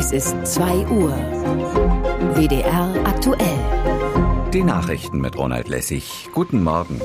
Es ist 2 Uhr. WDR aktuell. Die Nachrichten mit Ronald Lessig. Guten Morgen.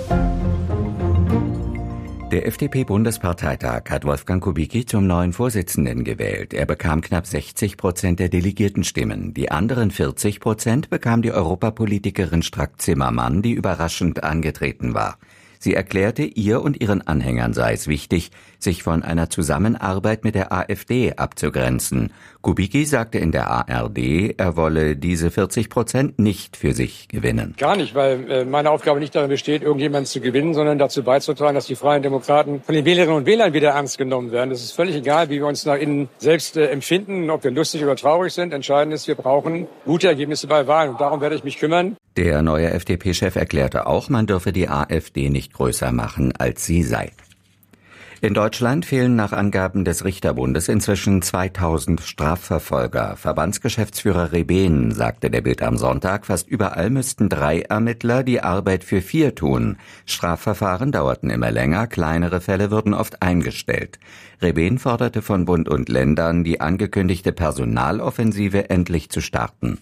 Der FDP-Bundesparteitag hat Wolfgang Kubicki zum neuen Vorsitzenden gewählt. Er bekam knapp 60% der Delegiertenstimmen. Die anderen 40% bekam die Europapolitikerin Strack-Zimmermann, die überraschend angetreten war. Sie erklärte, ihr und ihren Anhängern sei es wichtig, sich von einer Zusammenarbeit mit der AfD abzugrenzen. Kubicki sagte in der ARD, er wolle diese 40% nicht für sich gewinnen. Gar nicht, weil meine Aufgabe nicht darin besteht, irgendjemanden zu gewinnen, sondern dazu beizutragen, dass die Freien Demokraten von den Wählerinnen und Wählern wieder ernst genommen werden. Es ist völlig egal, wie wir uns nach innen selbst empfinden, ob wir lustig oder traurig sind. Entscheidend ist, wir brauchen gute Ergebnisse bei Wahlen und darum werde ich mich kümmern. Der neue FDP-Chef erklärte auch, man dürfe die AfD nicht größer machen, als sie sei. In Deutschland fehlen nach Angaben des Richterbundes inzwischen 2000 Strafverfolger. Verbandsgeschäftsführer Rebehn sagte der Bild am Sonntag, fast überall müssten 3 Ermittler die Arbeit für 4 tun. Strafverfahren dauerten immer länger, kleinere Fälle wurden oft eingestellt. Rebehn forderte von Bund und Ländern, die angekündigte Personaloffensive endlich zu starten.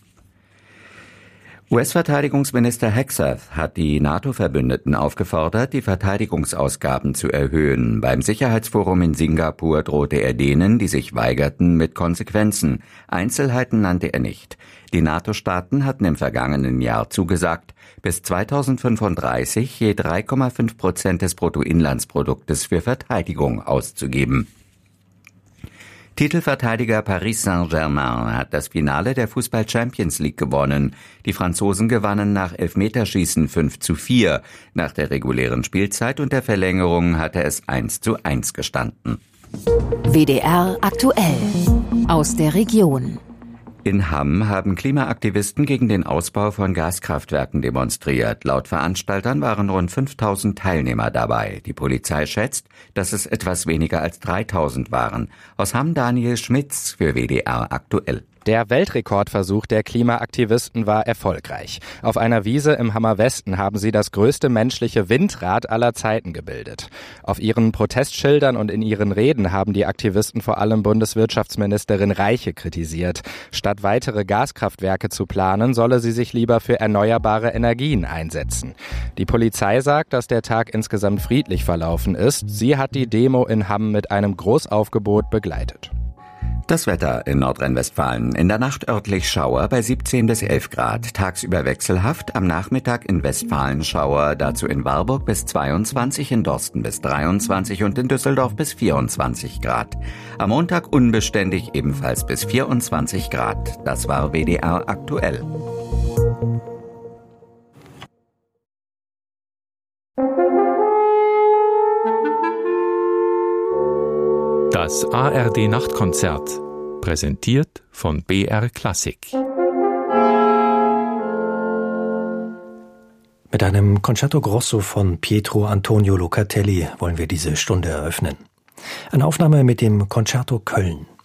US-Verteidigungsminister Hegseth hat die NATO-Verbündeten aufgefordert, die Verteidigungsausgaben zu erhöhen. Beim Sicherheitsforum in Singapur drohte er denen, die sich weigerten, mit Konsequenzen. Einzelheiten nannte er nicht. Die NATO-Staaten hatten im vergangenen Jahr zugesagt, bis 2035 je 3,5% des Bruttoinlandsproduktes für Verteidigung auszugeben. Titelverteidiger Paris Saint-Germain hat das Finale der Fußball-Champions League gewonnen. Die Franzosen gewannen nach Elfmeterschießen 5:4. Nach der regulären Spielzeit und der Verlängerung hatte es 1:1 gestanden. WDR aktuell. Aus der Region. In Hamm haben Klimaaktivisten gegen den Ausbau von Gaskraftwerken demonstriert. Laut Veranstaltern waren rund 5000 Teilnehmer dabei. Die Polizei schätzt, dass es etwas weniger als 3000 waren. Aus Hamm Daniel Schmitz für WDR aktuell. Der Weltrekordversuch der Klimaaktivisten war erfolgreich. Auf einer Wiese im Hammer Westen haben sie das größte menschliche Windrad aller Zeiten gebildet. Auf ihren Protestschildern und in ihren Reden haben die Aktivisten vor allem Bundeswirtschaftsministerin Reiche kritisiert. Statt weitere Gaskraftwerke zu planen, solle sie sich lieber für erneuerbare Energien einsetzen. Die Polizei sagt, dass der Tag insgesamt friedlich verlaufen ist. Sie hat die Demo in Hamm mit einem Großaufgebot begleitet. Das Wetter in Nordrhein-Westfalen. In der Nacht örtlich Schauer bei 17 bis 11 Grad. Tagsüber wechselhaft. Am Nachmittag in Westfalen Schauer. Dazu in Warburg bis 22, in Dorsten bis 23 und in Düsseldorf bis 24 Grad. Am Montag unbeständig ebenfalls bis 24 Grad. Das war WDR aktuell. Das ARD-Nachtkonzert, präsentiert von BR Klassik. Mit einem Concerto Grosso von Pietro Antonio Locatelli wollen wir diese Stunde eröffnen. Eine Aufnahme mit dem Concerto Köln.